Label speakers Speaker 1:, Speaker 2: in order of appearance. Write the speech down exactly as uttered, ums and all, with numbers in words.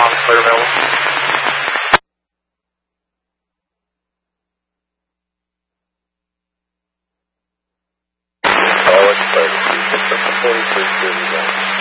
Speaker 1: on, clear available.
Speaker 2: Oh, it's thirty-two, forty-three, thirty-one.